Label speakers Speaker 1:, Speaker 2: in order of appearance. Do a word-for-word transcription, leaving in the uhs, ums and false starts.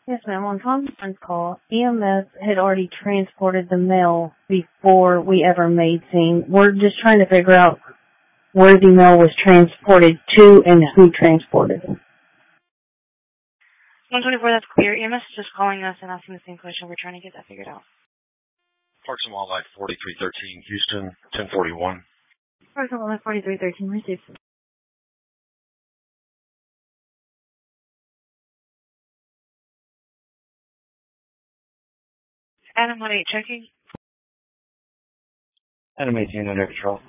Speaker 1: Yes, ma'am. On conference call, E M S had already transported the mail before we ever made scene. We're just trying to figure out where the mail was transported to and who transported it.
Speaker 2: one twenty-four, that's clear. E M S is just calling us and asking the same question. We're trying to get that figured out.
Speaker 3: Parks and Wildlife forty-three thirteen, Houston, ten forty-one.
Speaker 1: Parks and Wildlife forty-three thirteen, received.
Speaker 2: Adam one eight checking.
Speaker 3: Adam eighteen under control.